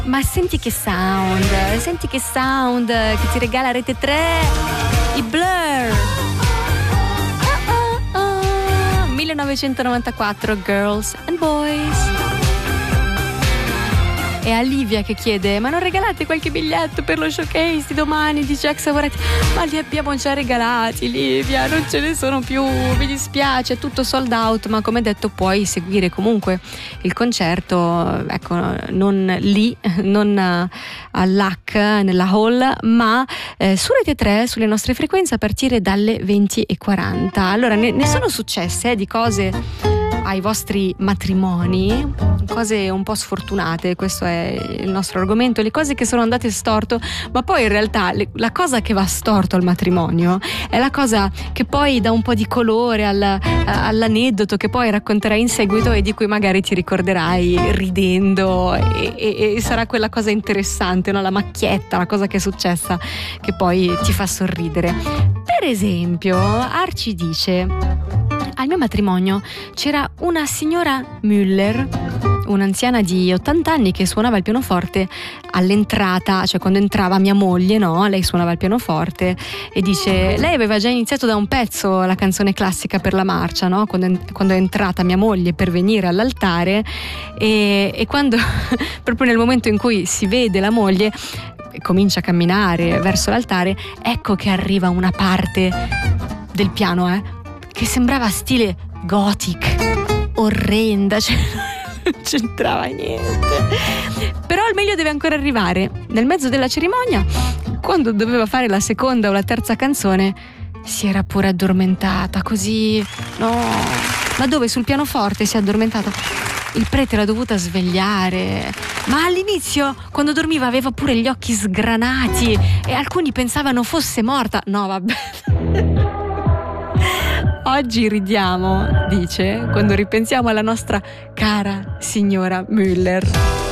Ma senti che sound che ti regala Rete 3, i Blur. 1994, Girls and Boys. E a Livia che chiede: ma non regalate qualche biglietto per lo showcase di domani di Jack Savoretti? Ma li abbiamo già regalati, Livia, non ce ne sono più, mi dispiace, è tutto sold out. Ma come detto, puoi seguire comunque il concerto, ecco, non lì, non all'HAC nella hall, ma su Rete 3, sulle nostre frequenze, a partire dalle 20:40. Allora ne sono successe di cose ai vostri matrimoni, cose un po' sfortunate, questo è il nostro argomento, le cose che sono andate storto, ma poi in realtà la cosa che va storto al matrimonio è la cosa che poi dà un po' di colore all'aneddoto che poi racconterai in seguito e di cui magari ti ricorderai ridendo e sarà quella cosa interessante, no? La macchietta, la cosa che è successa che poi ti fa sorridere. Per esempio, Arci dice: al mio matrimonio c'era una signora Müller, un'anziana di 80 anni che suonava il pianoforte all'entrata, cioè quando entrava mia moglie, no? Lei suonava il pianoforte e dice: lei aveva già iniziato da un pezzo la canzone classica per la marcia, no? Quando è entrata mia moglie per venire all'altare e quando proprio nel momento in cui si vede la moglie comincia a camminare verso l'altare, ecco che arriva una parte del piano, che sembrava stile gothic, orrenda, cioè non c'entrava niente. Però il meglio deve ancora arrivare. Nel mezzo della cerimonia, quando doveva fare la seconda o la terza canzone, si era pure addormentata, così, no, ma dove? Sul pianoforte si è addormentata. Il prete l'ha dovuta svegliare, ma all'inizio, quando dormiva, aveva pure gli occhi sgranati e alcuni pensavano fosse morta. No, vabbè. Oggi ridiamo, dice, quando ripensiamo alla nostra cara signora Müller.